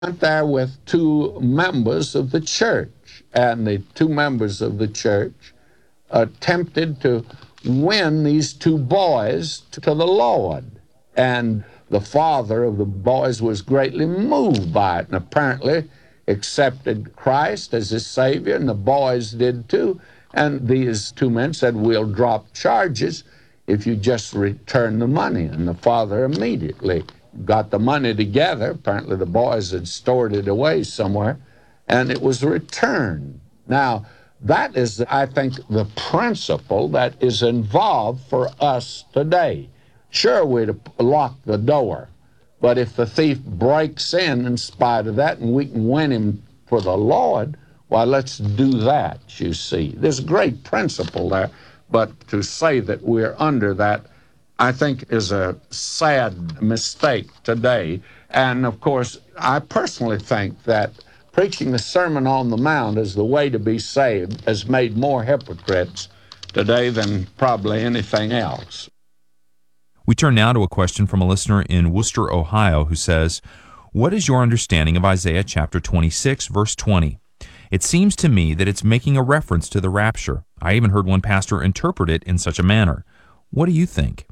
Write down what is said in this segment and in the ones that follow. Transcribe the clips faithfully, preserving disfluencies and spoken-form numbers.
went there with two members of the church, and the two members of the church attempted to win these two boys to the Lord. And the father of the boys was greatly moved by it, and apparently accepted Christ as his Savior, and the boys did too. And these two men said, we'll drop charges if you just return the money. And the father immediately got the money together. Apparently the boys had stored it away somewhere, and it was returned. Now, that is, I think, the principle that is involved for us today. Sure, we'd lock the door, but if the thief breaks in in spite of that and we can win him for the Lord, why, let's do that, you see. There's a great principle there, but to say that we're under that, I think, is a sad mistake today. And, of course, I personally think that preaching the Sermon on the Mount as the way to be saved has made more hypocrites today than probably anything else. We turn now to a question from a listener in Worcester, Ohio, who says, what is your understanding of Isaiah chapter twenty-six, verse twenty? It seems to me that it's making a reference to the rapture. I even heard one pastor interpret it in such a manner. What do you think?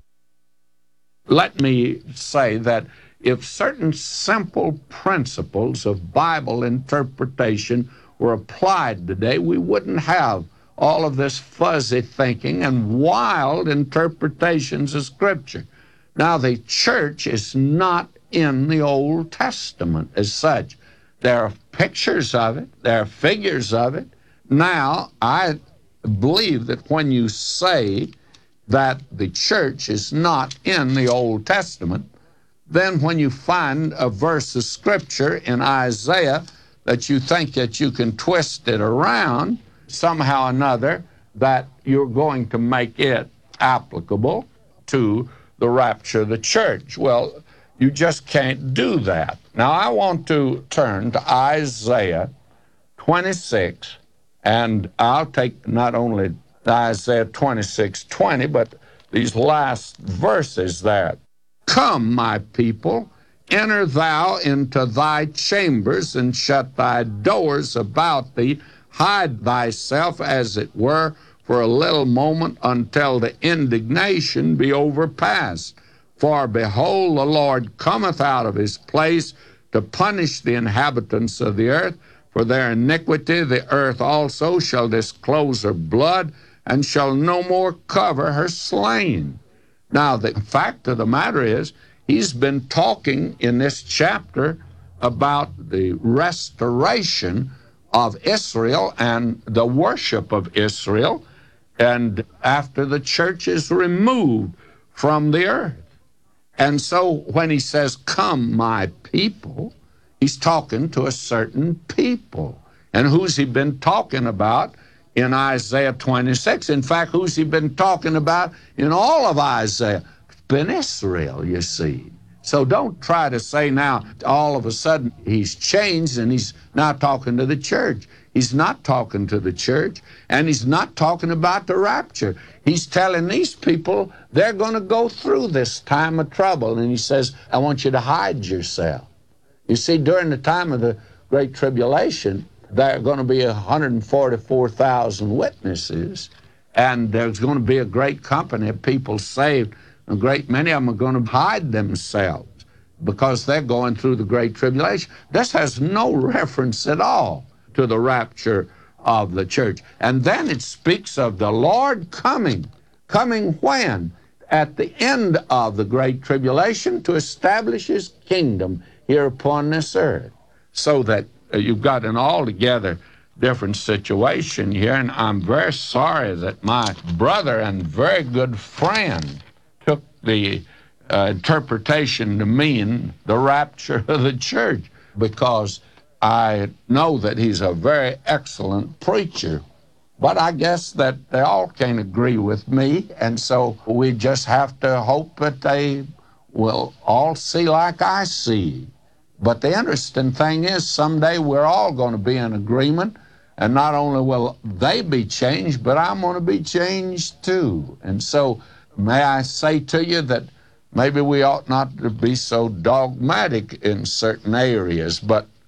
Let me say that if certain simple principles of Bible interpretation were applied today, we wouldn't have all of this fuzzy thinking and wild interpretations of Scripture. Now, the church is not in the Old Testament as such. There are pictures of it. There are figures of it. Now, I believe that when you say that the church is not in the Old Testament, then when you find a verse of Scripture in Isaiah that you think that you can twist it around somehow or another, that you're going to make it applicable to the rapture of the church. Well, you just can't do that. Now, I want to turn to Isaiah twenty-six, and I'll take not only Isaiah twenty-six twenty, but these last verses there. Come, my people, enter thou into thy chambers, and shut thy doors about thee. Hide thyself, as it were, for a little moment, until the indignation be overpast. For behold, the Lord cometh out of his place to punish the inhabitants of the earth. For their iniquity the earth also shall disclose her blood, and shall no more cover her slain. Now, the fact of the matter is, he's been talking in this chapter about the restoration of Israel and the worship of Israel, and after the church is removed from the earth. And so when he says, come, my people, he's talking to a certain people. And who's he been talking about in Isaiah twenty-six? In fact, who's he been talking about in all of Isaiah? It's been Israel, you see. So don't try to say now, all of a sudden, he's changed and he's now talking to the church. He's not talking to the church, and he's not talking about the rapture. He's telling these people they're going to go through this time of trouble, and he says, I want you to hide yourself. You see, during the time of the Great Tribulation, there are going to be one hundred forty-four thousand witnesses, and there's going to be a great company of people saved. A great many of them are going to hide themselves because they're going through the Great Tribulation. This has no reference at all to the rapture of the church. And then it speaks of the Lord coming. Coming when? At the end of the Great Tribulation to establish his kingdom here upon this earth. So that uh, you've got an altogether different situation here, and I'm very sorry that my brother and very good friend took the uh, interpretation to mean the rapture of the church, because I know that he's a very excellent preacher, but I guess that they all can't agree with me, and so we just have to hope that they will all see like I see. But the interesting thing is, someday we're all going to be in agreement, and not only will they be changed, but I'm going to be changed too. And so may I say to you that maybe we ought not to be so dogmatic in certain areas, but